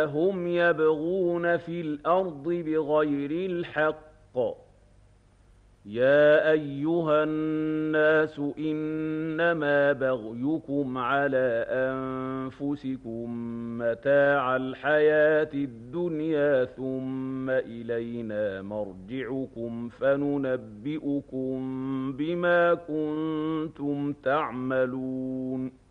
هم يبغون في الأرض بغير الحق يا أيها الناس إنما بغيكم على أنفسكم متاع الحياة الدنيا ثم إلينا مرجعكم فننبئكم بما كنتم تعملون